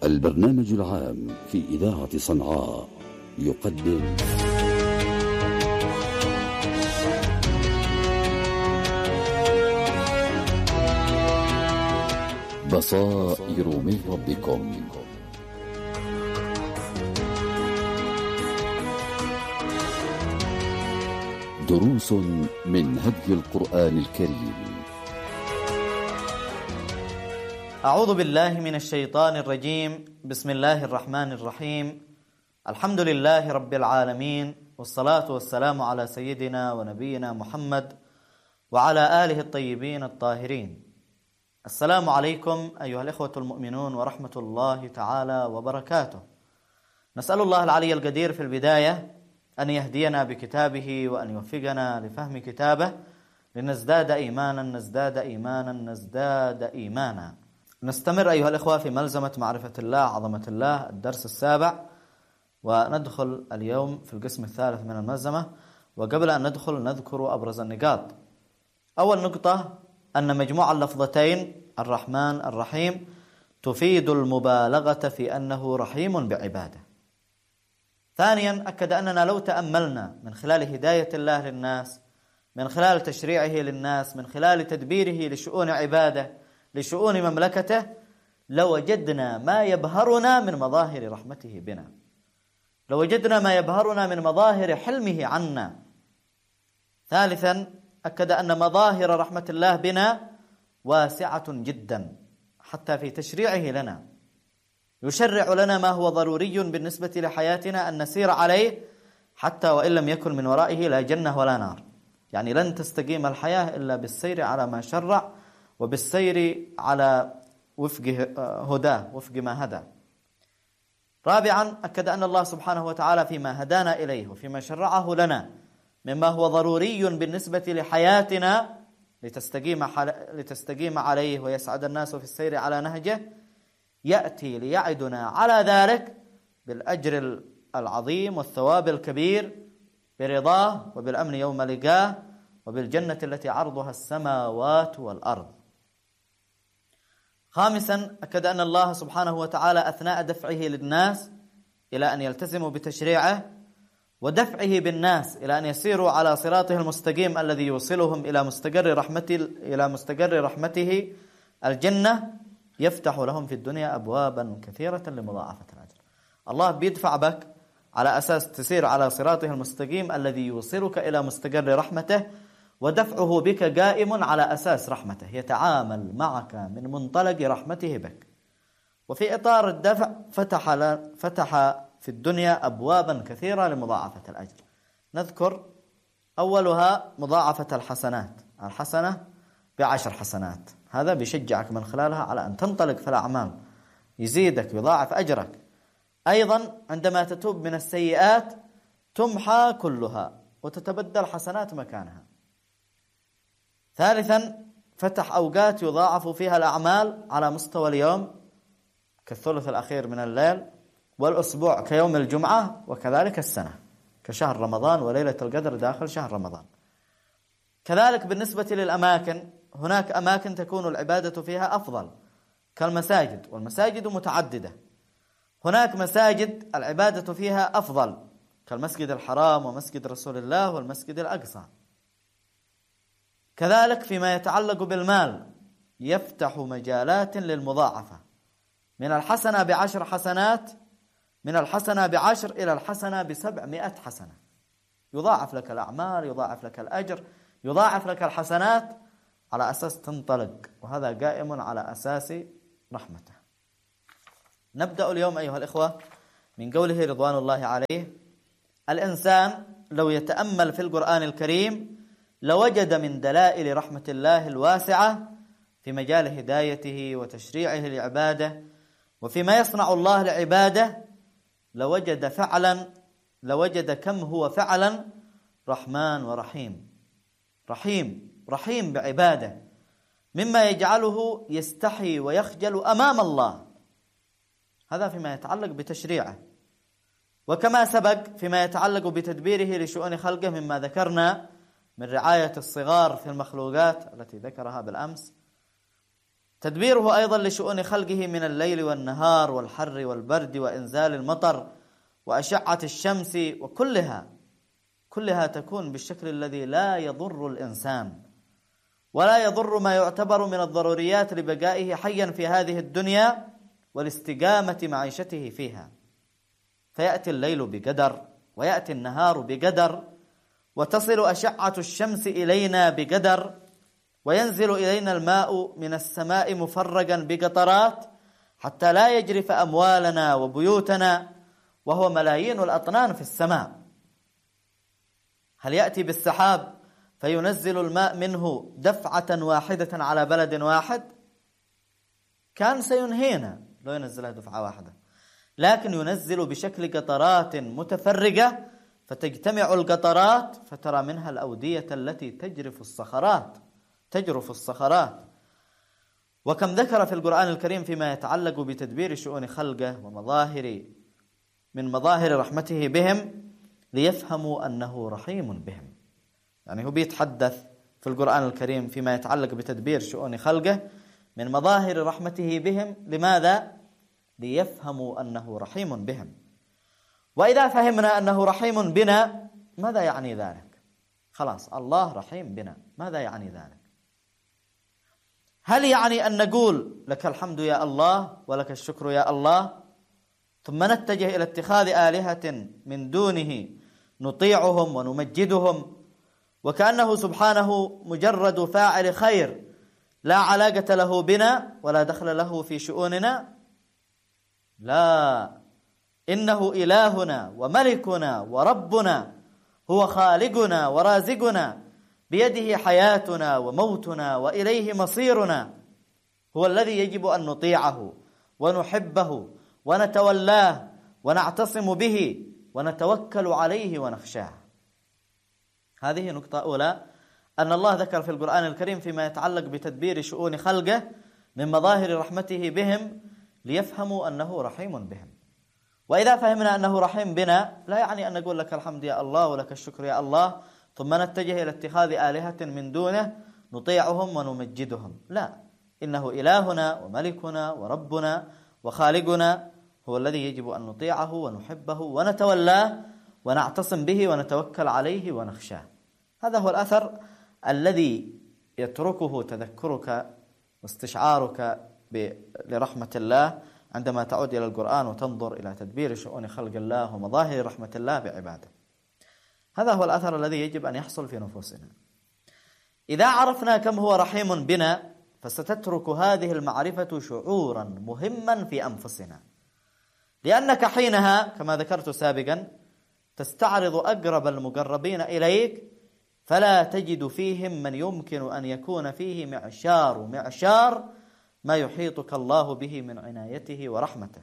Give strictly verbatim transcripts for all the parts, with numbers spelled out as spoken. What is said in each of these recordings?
البرنامج العام في إذاعة صنعاء يقدم بصائر من ربكم. دروس من هدي القرآن الكريم. أعوذ بالله من الشيطان الرجيم. بسم الله الرحمن الرحيم. الحمد لله رب العالمين، والصلاة والسلام على سيدنا ونبينا محمد وعلى آله الطيبين الطاهرين. السلام عليكم أيها الإخوة المؤمنون ورحمة الله تعالى وبركاته. نسأل الله العلي القدير في البداية أن يهدينا بكتابه وأن يوفقنا لفهم كتابه لنزداد إيمانا نزداد إيمانا نزداد إيمانا. نستمر أيها الإخوة في ملزمة معرفة الله عظمة الله، الدرس السابع، وندخل اليوم في القسم الثالث من الملزمة. وقبل أن ندخل نذكر أبرز النقاط. أول نقطة أن مجموع اللفظتين الرحمن الرحيم تفيد المبالغة في أنه رحيم بعباده. ثانيا أكد أننا لو تأملنا من خلال هداية الله للناس، من خلال تشريعه للناس، من خلال تدبيره لشؤون عباده لشؤون مملكته، لوجدنا ما يبهرنا من مظاهر رحمته بنا، لوجدنا ما يبهرنا من مظاهر حلمه عنا. ثالثا أكد أن مظاهر رحمة الله بنا واسعة جدا حتى في تشريعه لنا، يشرع لنا ما هو ضروري بالنسبة لحياتنا أن نسير عليه، حتى وإن لم يكن من ورائه لا جنة ولا نار. يعني لن تستقيم الحياة إلا بالسير على ما شرع وبالسير على وفق هداه، وفق ما هدى. رابعا أكد أن الله سبحانه وتعالى فيما هدانا إليه وفيما شرعه لنا مما هو ضروري بالنسبة لحياتنا لتستقيم, لتستقيم عليه ويسعد الناس في السير على نهجه، يأتي ليعدنا على ذلك بالأجر العظيم والثواب الكبير برضاه وبالأمن يوم لقاه وبالجنة التي عرضها السماوات والأرض. خامسا أكد أن الله سبحانه وتعالى أثناء دفعه للناس إلى أن يلتزموا بتشريعه ودفعه بالناس إلى أن يسيروا على صراطه المستقيم الذي يوصلهم إلى مستقر رحمته إلى مستقر رحمته الجنة، يفتح لهم في الدنيا أبوابا كثيرة لمضاعفة الأجر. الله بيدفع بك على أساس تسير على صراطه المستقيم الذي يوصلك إلى مستقر رحمته، ودفعه بك قائم على أساس رحمته، يتعامل معك من منطلق رحمته بك. وفي إطار الدفع فتح فتح في الدنيا أبوابا كثيرة لمضاعفة الأجر. نذكر أولها مضاعفة الحسنات، الحسنة بعشر حسنات. هذا بيشجعك من خلالها على أن تنطلق في الأعمال، يزيدك يضاعف أجرك. أيضا عندما تتوب من السيئات تمحى كلها وتتبدل حسنات مكانها. ثالثا فتح أوقات يضاعف فيها الأعمال على مستوى اليوم كالثلث الأخير من الليل، والأسبوع كيوم الجمعة، وكذلك السنة كشهر رمضان وليلة القدر داخل شهر رمضان. كذلك بالنسبة للأماكن، هناك أماكن تكون العبادة فيها أفضل كالمساجد، والمساجد متعددة. هناك مساجد العبادة فيها أفضل كالمسجد الحرام ومسجد رسول الله والمسجد الأقصى. كذلك فيما يتعلق بالمال يفتح مجالات للمضاعفة، من الحسنة بعشر حسنات، من الحسنة بعشر إلى الحسنة بسبعمائة حسنة. يضاعف لك الأعمال، يضاعف لك الأجر، يضاعف لك الحسنات على أساس تنطلق، وهذا قائم على أساس رحمته. نبدأ اليوم أيها الإخوة من قوله رضوان الله عليه: الإنسان لو يتأمل في القرآن الكريم لوجد من دلائل رحمة الله الواسعة في مجال هدايته وتشريعه لعباده، وفيما يصنع الله لعباده لوجد فعلا لوجد كم هو فعلا رحمن ورحيم، رحيم رحيم بعباده، مما يجعله يستحي ويخجل أمام الله. هذا فيما يتعلق بتشريعه. وكما سبق فيما يتعلق بتدبيره لشؤون خلقه، مما ذكرنا من رعاية الصغار في المخلوقات التي ذكرها بالأمس، تدبيره أيضا لشؤون خلقه من الليل والنهار والحر والبرد وإنزال المطر وأشعة الشمس، وكلها كلها تكون بالشكل الذي لا يضر الإنسان ولا يضر ما يعتبر من الضروريات لبقائه حيا في هذه الدنيا والاستقامة معيشته فيها. فيأتي الليل بقدر ويأتي النهار بقدر، وتصل أشعة الشمس إلينا بقدر، وينزل إلينا الماء من السماء مفرقا بقطرات حتى لا يجرف أموالنا وبيوتنا، وهو ملايين الأطنان في السماء. هل يأتي بالسحاب فينزل الماء منه دفعة واحدة على بلد واحد؟ كان سينهينا لو ينزلها دفعة واحدة، لكن ينزل بشكل قطرات متفرقة، فتجتمع القطرات فترى منها الأودية التي تجرف الصخرات تجرف الصخرات. وكم ذكر في القرآن الكريم فيما يتعلق بتدبير شؤون خلقه ومظاهر من مظاهر رحمته بهم ليفهموا أنه رحيم بهم. يعني هو بيتحدث في القرآن الكريم فيما يتعلق بتدبير شؤون خلقه من مظاهر رحمته بهم. لماذا؟ ليفهموا أنه رحيم بهم. وإذا فهمنا أنه رحيم بنا، ماذا يعني ذلك؟ خلاص الله رحيم بنا، ماذا يعني ذلك؟ هل يعني أن نقول لك الحمد يا الله ولك الشكر يا الله، ثم نتجه إلى اتخاذ آلهة من دونه نطيعهم ونمجدهم وكأنه سبحانه مجرد فاعل خير لا علاقة له بنا ولا دخل له في شؤوننا؟ لا، إنه إلهنا وملكنا وربنا، هو خالقنا ورازقنا، بيده حياتنا وموتنا وإليه مصيرنا، هو الذي يجب أن نطيعه ونحبه ونتولاه ونعتصم به ونتوكل عليه ونخشاه. هذه نقطة أولى، أن الله ذكر في القرآن الكريم فيما يتعلق بتدبير شؤون خلقه من مظاهر رحمته بهم ليفهموا أنه رحيم بهم. وإذا فهمنا أنه رحيم بنا، لا يعني أن نقول لك الحمد يا الله ولك الشكر يا الله ثم نتجه إلى اتخاذ آلهة من دونه نطيعهم ونمجدهم. لا، إنه إلهنا وملكنا وربنا وخالقنا، هو الذي يجب أن نطيعه ونحبه ونتولاه ونعتصم به ونتوكل عليه ونخشاه. هذا هو الأثر الذي يتركه تذكرك واستشعارك لرحمة الله عندما تعود إلى القرآن وتنظر إلى تدبير شؤون خلق الله ومظاهر رحمة الله بعباده. هذا هو الأثر الذي يجب أن يحصل في نفوسنا. إذا عرفنا كم هو رحيم بنا، فستترك هذه المعرفة شعورا مهما في أنفسنا، لأنك حينها كما ذكرت سابقا تستعرض أقرب المقربين إليك، فلا تجد فيهم من يمكن أن يكون فيه معشار معشار ما يحيطك الله به من عنايته ورحمته.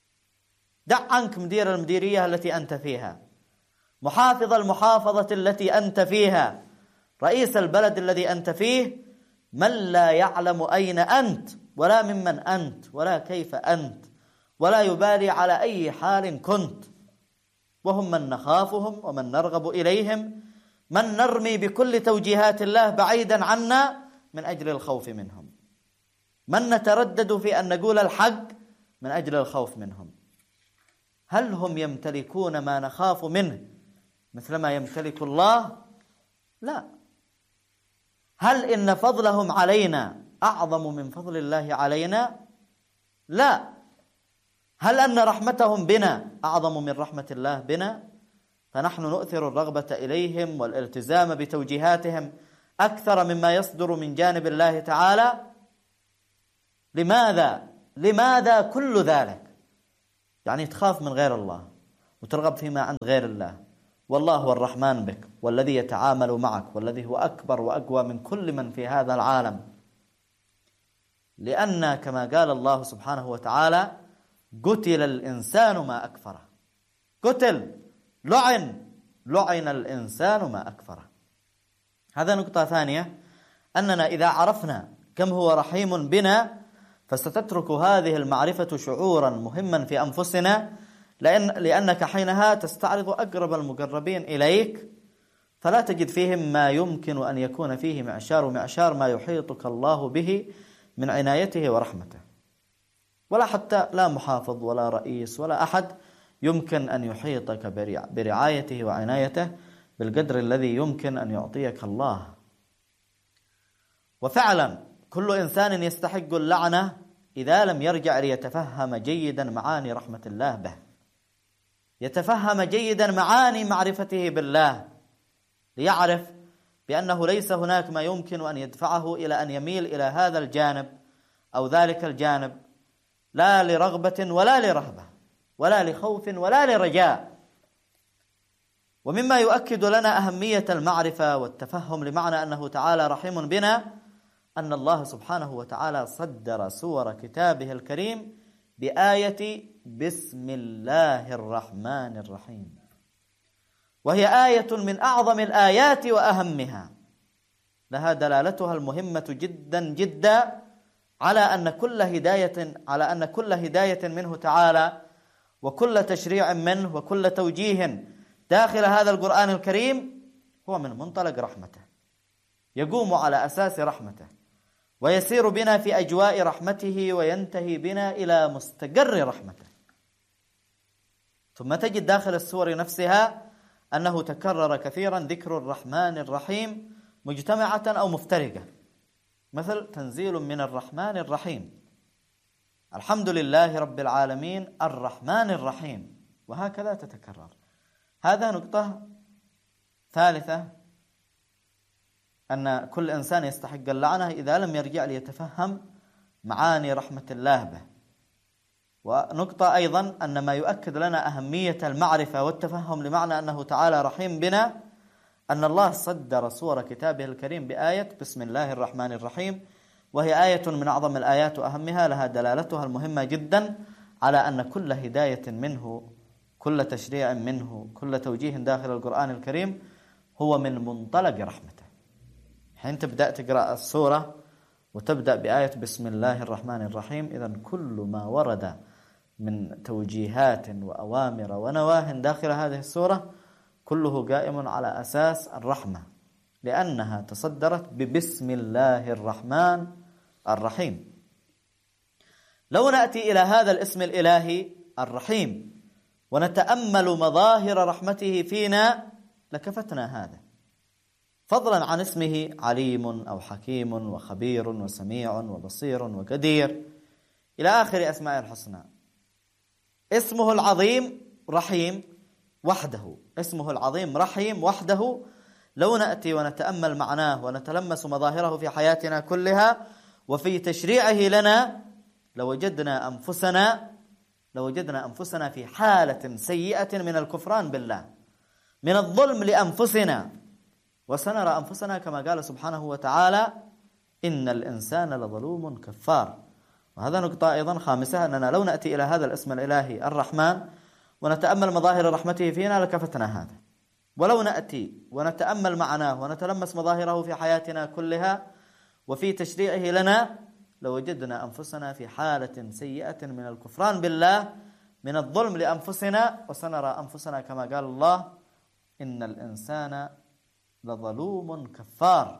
دع عنك مدير المديرية التي أنت فيها، محافظ المحافظة التي أنت فيها، رئيس البلد الذي أنت فيه، من لا يعلم أين أنت ولا ممن أنت ولا كيف أنت ولا يبالي على أي حال كنت، وهم من نخافهم ومن نرغب إليهم، من نرمي بكل توجيهات الله بعيدا عنا من أجل الخوف منهم، من نتردد في أن نقول الحق من أجل الخوف منهم. هل هم يمتلكون ما نخاف منه مثلما يمتلك الله؟ لا. هل إن فضلهم علينا أعظم من فضل الله علينا؟ لا. هل أن رحمتهم بنا أعظم من رحمة الله بنا؟ فنحن نؤثر الرغبة إليهم والالتزام بتوجيهاتهم أكثر مما يصدر من جانب الله تعالى. لماذا؟ لماذا كل ذلك؟ يعني تخاف من غير الله وترغب فيما عند غير الله، والله هو الرحمن بك والذي يتعامل معك والذي هو أكبر وأقوى من كل من في هذا العالم. لأن كما قال الله سبحانه وتعالى: قتل الإنسان ما أكفره. قتل، لعن، لعن الإنسان ما أكفره. هذا نقطة ثانية، أننا إذا عرفنا كم هو رحيم بنا فستترك هذه المعرفة شعورا مهما في أنفسنا، لأن لأنك حينها تستعرض أقرب المقربين إليك فلا تجد فيهم ما يمكن أن يكون فيه معشار معشار ما يحيطك الله به من عنايته ورحمته، ولا حتى لا محافظ ولا رئيس ولا أحد يمكن أن يحيطك برعايته وعنايته بالقدر الذي يمكن أن يعطيك الله. وفعلا كل إنسان يستحق اللعنة إذا لم يرجع ليتفهم جيدا معاني رحمة الله به، يتفهم جيدا معاني معرفته بالله، ليعرف بأنه ليس هناك ما يمكن أن يدفعه إلى أن يميل إلى هذا الجانب أو ذلك الجانب، لا لرغبة ولا لرهبة ولا لخوف ولا لرجاء. ومما يؤكد لنا أهمية المعرفة والتفهم لمعنى أنه تعالى رحيم بنا أن الله سبحانه وتعالى صدر سور كتابه الكريم بآية بسم الله الرحمن الرحيم، وهي آية من أعظم الآيات وأهمها، لها دلالتها المهمة جدا جدا على أن كل هداية على أن كل هداية منه تعالى وكل تشريع منه وكل توجيه داخل هذا القرآن الكريم هو من منطلق رحمته، يقوم على أساس رحمته، ويسير بنا في أجواء رحمته، وينتهي بنا إلى مستقر رحمته. ثم تجد داخل السور نفسها أنه تكرر كثيرا ذكر الرحمن الرحيم مجتمعة أو مفترقة، مثل تنزيل من الرحمن الرحيم، الحمد لله رب العالمين الرحمن الرحيم، وهكذا تتكرر. هذا نقطة ثالثة، أن كل إنسان يستحق اللعنة إذا لم يرجع ليتفهم معاني رحمة الله به. ونقطة أيضا أن ما يؤكد لنا أهمية المعرفة والتفهم لمعنى أنه تعالى رحيم بنا أن الله صدر سور كتابه الكريم بآية بسم الله الرحمن الرحيم، وهي آية من أعظم الآيات وأهمها، لها دلالتها المهمة جدا على أن كل هداية منه، كل تشريع منه، كل توجيه داخل القرآن الكريم هو من منطلق رحمته. حين تبدأ تقرأ السورة وتبدأ بآية بسم الله الرحمن الرحيم، إذن كل ما ورد من توجيهات وأوامر ونواه داخل هذه السورة كله قائم على أساس الرحمة، لأنها تصدرت ببسم الله الرحمن الرحيم. لو نأتي إلى هذا الاسم الإلهي الرحيم ونتأمل مظاهر رحمته فينا لكفتنا هذا، فضلا عن اسمه عليم أو حكيم وخبير وسميع وبصير وقدير إلى آخر أسماء الحسنى. اسمه العظيم رحيم وحده، اسمه العظيم رحيم وحده، لو نأتي ونتأمل معناه ونتلمس مظاهره في حياتنا كلها وفي تشريعه لنا لوجدنا أنفسنا لوجدنا أنفسنا في حالة سيئة من الكفران بالله، من الظلم لأنفسنا، وسنرى أنفسنا كما قال سبحانه وتعالى إن الإنسان لظلوم كفار. وهذا نقطة أيضا خامسة، أننا لو نأتي إلى هذا الاسم الإلهي الرحمن ونتأمل مظاهر رحمته فينا لكفتنا هذا، ولو نأتي ونتأمل معناه ونتلمس مظاهره في حياتنا كلها وفي تشريعه لنا لوجدنا أنفسنا في حالة سيئة من الكفران بالله، من الظلم لأنفسنا، وسنرى أنفسنا كما قال الله إن الإنسان لظلوم كفار.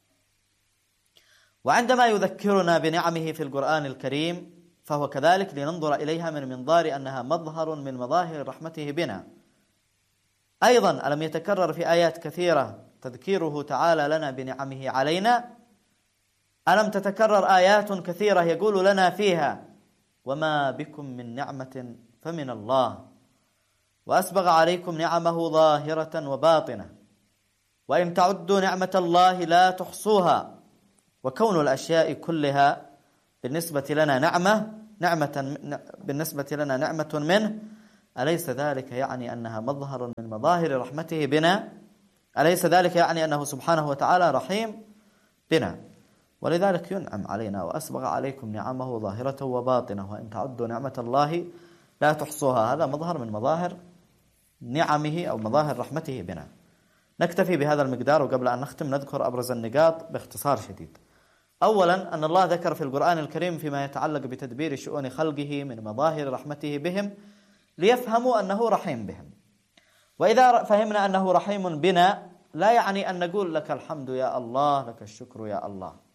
وعندما يذكرنا بنعمه في القرآن الكريم فهو كذلك لننظر إليها من منظار أنها مظهر من مظاهر رحمته بنا. أيضا ألم يتكرر في آيات كثيرة تذكيره تعالى لنا بنعمه علينا؟ ألم تتكرر آيات كثيرة يقول لنا فيها وما بكم من نعمة فمن الله، وأسبغ عليكم نعمه ظاهرة وباطنة، وإن تعدوا نعمة الله لا تحصوها. وكون الأشياء كلها بالنسبة لنا نعمة نعمة بالنسبة لنا نعمة منه، أليس ذلك يعني أنها مظهر من مظاهر رحمته بنا؟ أليس ذلك يعني أنه سبحانه وتعالى رحيم بنا؟ ولذلك ينعم علينا وأسبغ عليكم نعمه ظاهرة وباطنة وإن تعدوا نعمة الله لا تحصوها. هذا مظهر من مظاهر نعمه أو مظاهر رحمته بنا. نكتفي بهذا المقدار، وقبل أن نختم نذكر أبرز النقاط باختصار شديد. أولا أن الله ذكر في القرآن الكريم فيما يتعلق بتدبير شؤون خلقه من مظاهر رحمته بهم ليفهموا أنه رحيم بهم. وإذا فهمنا أنه رحيم بنا لا يعني أن نقول لك الحمد يا الله، لك الشكر يا الله،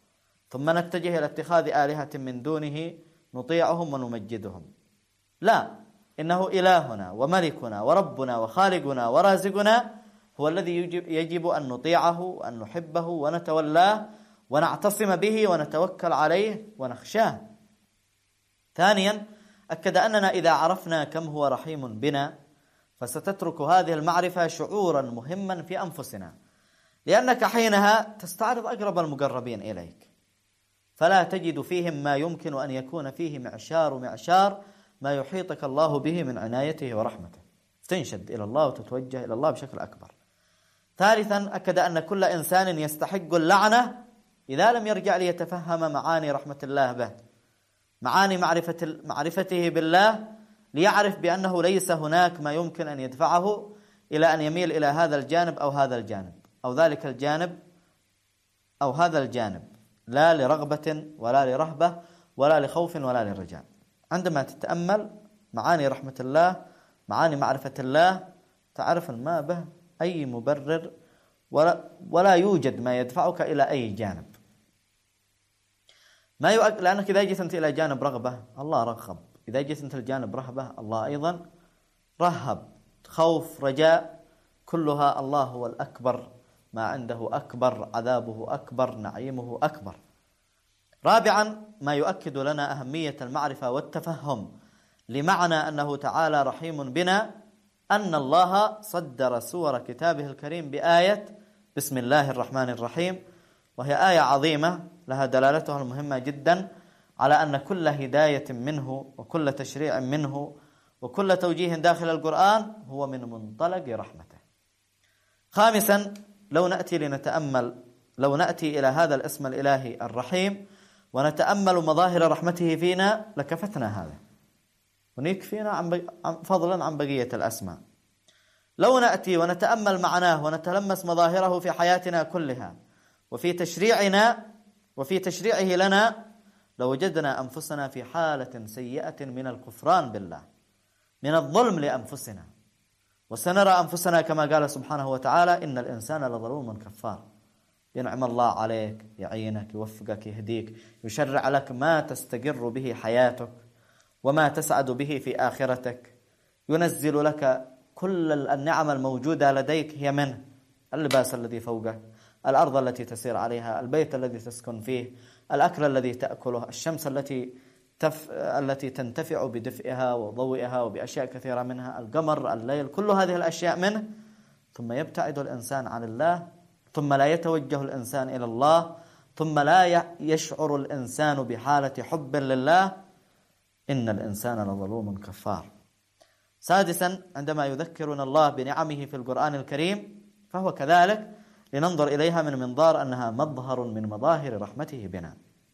ثم نتجه إلى اتخاذ آلهة من دونه نطيعهم ونمجدهم. لا، إنه إلهنا وملكنا وربنا وخالقنا ورازقنا هو الذي يجب, يجب أن نطيعه وأن نحبه ونتولاه ونعتصم به ونتوكل عليه ونخشاه. ثانيا، أكد أننا إذا عرفنا كم هو رحيم بنا فستترك هذه المعرفة شعورا مهما في أنفسنا، لأنك حينها تستعرض أقرب المقربين إليك، فلا تجد فيهم ما يمكن أن يكون فيه معشار معشار ما يحيطك الله به من عنايته ورحمته، تنشد إلى الله وتتوجه إلى الله بشكل أكبر. ثالثا، أكد أن كل إنسان يستحق اللعنة إذا لم يرجع ليتفهم معاني رحمة الله به، معاني معرفة معرفته بالله، ليعرف بأنه ليس هناك ما يمكن أن يدفعه إلى أن يميل إلى هذا الجانب أو هذا الجانب أو ذلك الجانب أو هذا الجانب، لا لرغبة ولا لرهبة ولا لخوف ولا لرجاء. عندما تتأمل معاني رحمة الله، معاني معرفة الله، تعرف ما به أي مبرر ولا, ولا يوجد ما يدفعك إلى أي جانب. ما يؤك... لأنك إذا جيت أنت إلى جانب رغبة الله رغب، إذا جيت أنت الجانب رهبة الله أيضا رهب، خوف رجاء كلها الله هو الأكبر، ما عنده أكبر، عذابه أكبر، نعيمه أكبر. رابعا، ما يؤكد لنا أهمية المعرفة والتفهم لمعنى أنه تعالى رحيم بنا أن الله صدر سور كتابه الكريم بآية بسم الله الرحمن الرحيم، وهي آية عظيمة لها دلالتها المهمة جدا على أن كل هداية منه وكل تشريع منه وكل توجيه داخل القرآن هو من منطلق رحمته. خامسا، لو نأتي لنتأمل لو نأتي إلى هذا الاسم الإلهي الرحيم ونتأمل مظاهر رحمته فينا لكفتنا هذا ونكفينا عن بق... فضلا عن بقية الأسماء. لو نأتي ونتأمل معناه ونتلمس مظاهره في حياتنا كلها وفي تشريعنا وفي تشريعه لنا لوجدنا أنفسنا في حالة سيئة من الكفران بالله، من الظلم لأنفسنا، وسنرى أنفسنا كما قال سبحانه وتعالى إن الإنسان لظلوم كفار. ينعم الله عليك، يعينك، يوفقك، يهديك، يشرع لك ما تستقر به حياتك وما تسعد به في آخرتك، ينزل لك كل النعم الموجودة لديك هي منه، اللباس الذي فوقك، الأرض التي تسير عليها، البيت الذي تسكن فيه، الأكل الذي تأكله، الشمس التي تف... التي تنتفع بدفئها وضوئها وبأشياء كثيرة منها، القمر، الليل، كل هذه الأشياء منه. ثم يبتعد الإنسان عن الله، ثم لا يتوجه الإنسان إلى الله، ثم لا يشعر الإنسان بحالة حب لله، إن الإنسان لظلوم كفار. سادسا، عندما يذكرنا الله بنعمه في القرآن الكريم فهو كذلك لننظر إليها من منظار أنها مظهر من مظاهر رحمته بنا.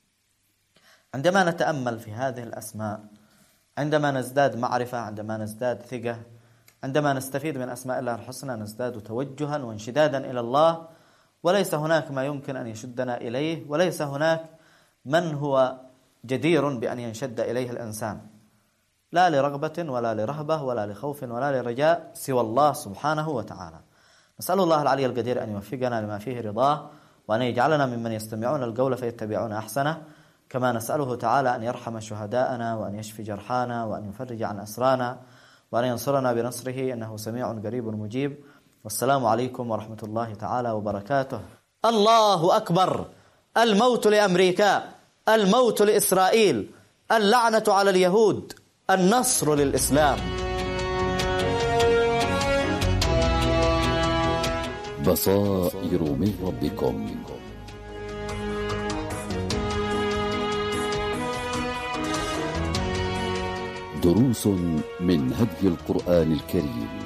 عندما نتأمل في هذه الأسماء، عندما نزداد معرفة، عندما نزداد ثقة، عندما نستفيد من أسماء الله الحسنى نزداد توجها وانشدادا إلى الله، وليس هناك ما يمكن أن يشدنا إليه، وليس هناك من هو جدير بأن ينشد إليه الإنسان، لا لرغبة ولا لرهبة ولا لخوف ولا لرجاء سوى الله سبحانه وتعالى. نسأل الله العلي القدير أن يوفقنا لما فيه رضاه، وأن يجعلنا ممن يستمعون القول فيتبعون أحسنه، كما نسأله تعالى أن يرحم شهداءنا وأن يشفي جرحانا وأن يفرج عن أسرانا وأن ينصرنا بنصره إنه سميع قريب مجيب. والسلام عليكم ورحمة الله تعالى وبركاته. الله أكبر. الموت لأمريكا، الموت لإسرائيل، اللعنة على اليهود، النصر للإسلام. بصائر من ربكم. دروس من هدي القرآن الكريم.